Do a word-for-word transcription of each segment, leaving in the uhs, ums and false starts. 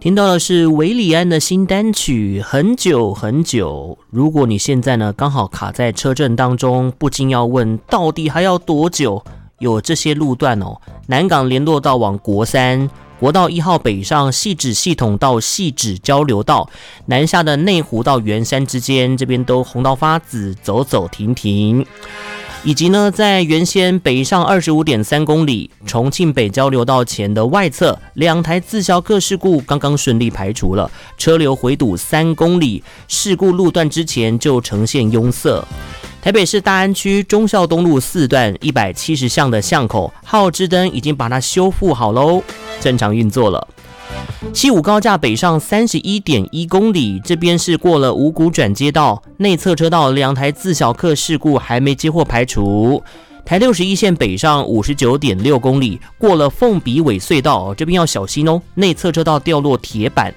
听到的是韦礼安的新单曲《很久很久》。如果你现在呢刚好卡在车阵当中，不禁要问，到底还要多久？有这些路段哦，南港联络道往国三，国道一号北上汐止系统到汐止交流道，南下的内湖到圆山之间，这边都红到发紫，走走停停。以及呢，在原先北上 二十五点三公里重庆北交流道前的外侧，两台自销客事故刚刚顺利排除了，车流回堵三公里，事故路段之前就呈现拥塞。台北市大安区忠孝东路四段一百七十巷的巷口，号志灯已经把它修复好喽，正常运作了。七五高架北上 三十一点一公里，这边是过了五股转接道，内侧车道两台自小客事故还没接获排除。台六十一线北上 五十九点六公里，过了凤鼻尾隧道，这边要小心哦，内侧车道掉落铁板。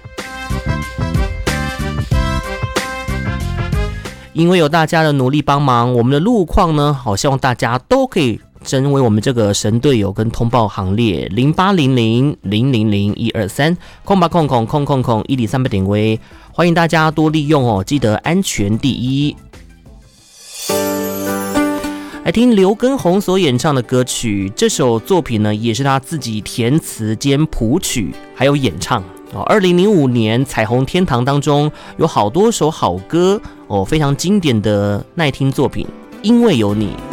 因为有大家的努力帮忙，我们的路况呢，好希望大家都可以成为我们这个神队友跟通报行列。零八零零零零零一二三空吧空空空空空一里三百点位，欢迎大家多利用哦，记得安全第一。来听刘畊宏所演唱的歌曲，这首作品呢也是他自己填词兼谱曲，还有演唱。二零零五年彩虹天堂当中有好多首好歌哦，非常经典的耐听作品，因为有你。